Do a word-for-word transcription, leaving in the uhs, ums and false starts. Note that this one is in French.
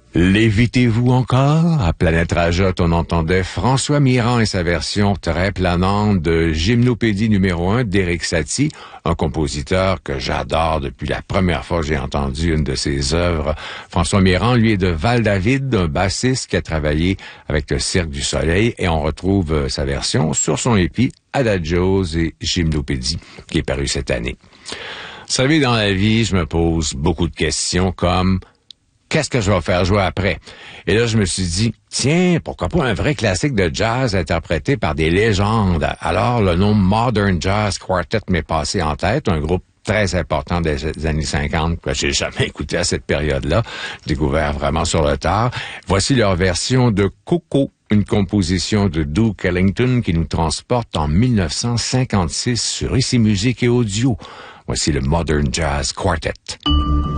Lévitez-vous encore? À Planète Rajotte, on entendait François Mirand et sa version très planante de Gymnopédie numéro un d'Éric Satie, un compositeur que j'adore depuis la première fois que j'ai entendu une de ses œuvres. François Mirand, lui, est de Val-David, un bassiste qui a travaillé avec le Cirque du Soleil, et on retrouve sa version sur son épi Adagios et Gymnopédie, qui est paru cette année. Vous savez, dans la vie, je me pose beaucoup de questions comme qu'est-ce que je vais faire jouer après? Et là, je me suis dit, tiens, pourquoi pas un vrai classique de jazz interprété par des légendes? Alors, le nom Modern Jazz Quartet m'est passé en tête, un groupe très important des années cinquante que j'ai jamais écouté à cette période-là, découvert vraiment sur le tard. Voici leur version de Coco, une composition de Duke Ellington qui nous transporte en mille neuf cent cinquante-six sur Ici Musique et Audio. Voici le Modern Jazz Quartet.